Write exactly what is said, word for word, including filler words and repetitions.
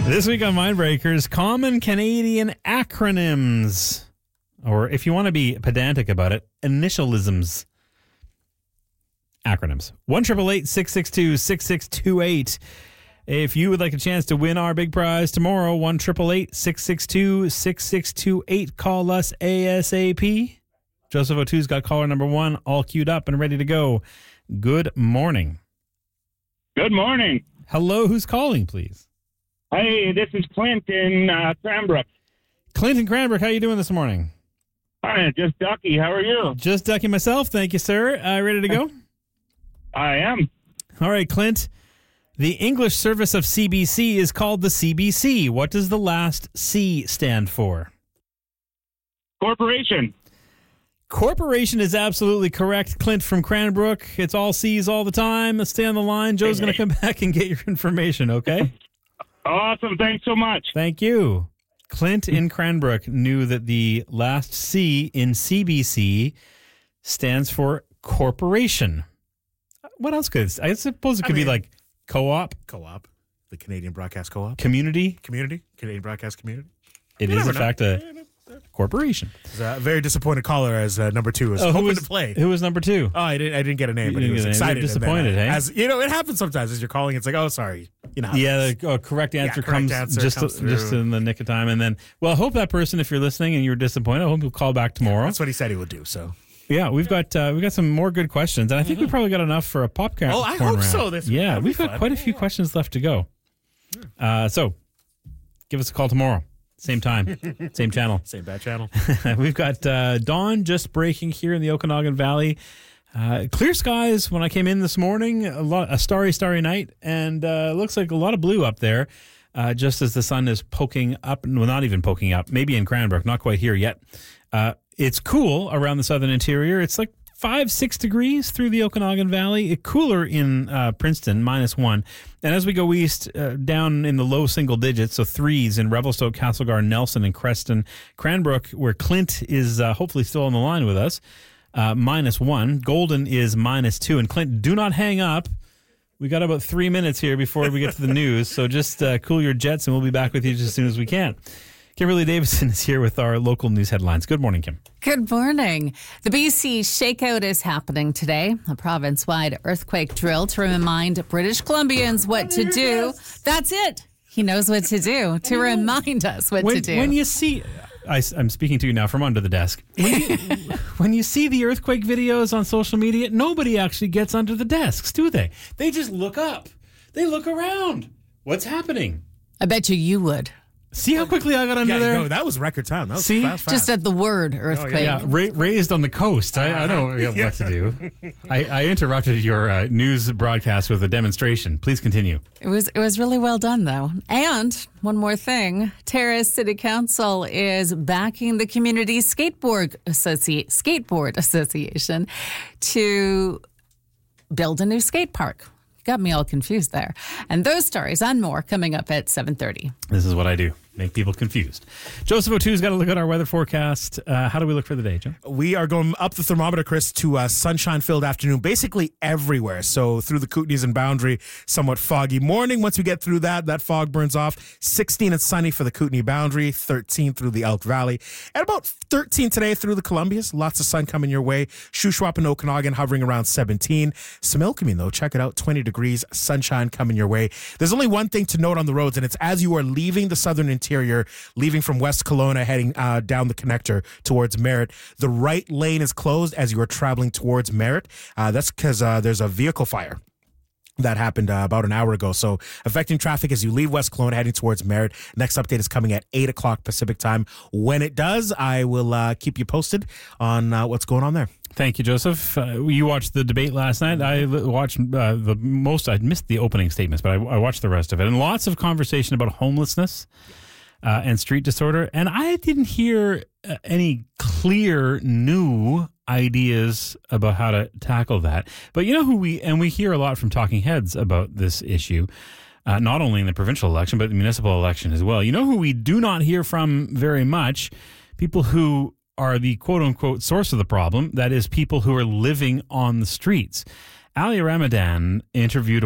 This week on Mindbreakers, common Canadian acronyms. Or if you want to be pedantic about it, initialisms. Acronyms. one eight eight eight, six six two, six six two eight. If you would like a chance to win our big prize tomorrow, one eight eight eight, six six two, six six two eight. Call us ASAP. Joseph O'Too's got caller number one all queued up and ready to go. Good morning. Good morning. Hello, who's calling, please? Hey, this is Clint in uh, Cranbrook. Clint in Cranbrook, how you doing this morning? Hi, just Ducky. How are you? Just Ducky myself, thank you, sir. Uh, ready to go? I am. All right, Clint. The English service of C B C is called the C B C. What does the last C stand for? Corporation. Corporation is absolutely correct. Clint from Cranbrook. It's all C's all the time. Let's stay on the line. Joe's going to come back and get your information, okay? Awesome. Thanks so much. Thank you. Clint in Cranbrook knew that the last C in C B C stands for corporation. What else could it? I suppose it could I mean, be like co-op. Co-op. The Canadian Broadcast Co-op. Community. Community. Canadian Broadcast Community. It you is, in fact, a corporation. It's a very disappointed caller as uh, number two is oh, hoping was, to play. Who was number two? Oh, I didn't. I didn't get a name, you but he was excited. Disappointed, then, hey? As you know, it happens sometimes as you're calling. It's like, oh, sorry. You know. Yeah, the uh, correct answer yeah, correct comes answer just comes to, just in the nick of time, and then well, I hope that person, if you're listening and you're disappointed, I hope you'll call back tomorrow. That's what he said he would do. So. Yeah, we've got uh, we've got some more good questions, and I think mm-hmm. we probably got enough for a popcorn. Oh, I hope round. so. This yeah, we've got fun. quite a few questions left to go. Uh, so, give us a call tomorrow. Same time, same channel. Same bad channel. We've got uh, dawn just breaking here in the Okanagan Valley. Uh, clear skies when I came in this morning. A, lot, a starry, starry night, and uh, looks like a lot of blue up there. Uh, just as the sun is poking up, well, not even poking up. Maybe in Cranbrook, not quite here yet. Uh, it's cool around the southern interior. It's like five, six degrees through the Okanagan Valley. It cooler in uh, Princeton, minus one. And as we go east, uh, down in the low single digits, so threes in Revelstoke, Castlegar, Nelson, and Creston. Cranbrook, where Clint is uh, hopefully still on the line with us, uh, minus one. Golden is minus two. And Clint, do not hang up. We got about three minutes here before we get to the news, so just uh, cool your jets, and we'll be back with you just as soon as we can. Kimberly Davidson is here with our local news headlines. Good morning, Kim. Good morning. The B C shakeout is happening today, a province-wide earthquake drill to remind British Columbians what to do. That's it. He knows what to do, to remind us what when, to do. When you see... I, I'm speaking to you now from under the desk. When you, when you see the earthquake videos on social media, nobody actually gets under the desks, do they? They just look up. They look around. What's happening? I bet you you would. See how quickly I got under yeah, there? No, that was record time. That was See? fast, fast. Just at the word earthquake. Oh, yeah, yeah. Ra- raised on the coast. I, I know yeah. what to do. I, I interrupted your uh, news broadcast with a demonstration. Please continue. It was it was really well done, though. And one more thing, Terrace City Council is backing the Community Skateboard Associ- Skateboard Association to build a new skate park. Got me all confused there. And those stories and more coming up at seven thirty. This is what I do. Make people confused. Joseph O'Too's got to look at our weather forecast. Uh, how do we look for the day, Joe? We are going up the thermometer, Chris, to a sunshine-filled afternoon, basically everywhere. So through the Kootenays and Boundary, somewhat foggy morning. Once we get through that, that fog burns off. sixteen and sunny for the Kootenay Boundary, thirteen through the Elk Valley, and about thirteen today through the Columbias. Lots of sun coming your way. Shuswap and Okanagan hovering around seventeen. Similkameen, though, check it out, twenty degrees, sunshine coming your way. There's only one thing to note on the roads, and it's as you are leaving the southern interior, Interior, leaving from West Kelowna, heading uh, down the connector towards Merritt. The right lane is closed as you are traveling towards Merritt. Uh, that's because uh, there's a vehicle fire that happened uh, about an hour ago. So affecting traffic as you leave West Kelowna heading towards Merritt. Next update is coming at eight o'clock Pacific time. When it does, I will uh, keep you posted on uh, what's going on there. Thank you, Joseph. Uh, you watched the debate last night. I watched uh, the most. I missed the opening statements, but I, I watched the rest of it. And lots of conversation about homelessness uh, and street disorder. And I didn't hear uh, any clear new ideas about how to tackle that. But you know who we, and we hear a lot from talking heads about this issue, uh, not only in the provincial election, but the municipal election as well. You know who we do not hear from very much? People who are the quote-unquote source of the problem, that is people who are living on the streets. Ali Ramadan interviewed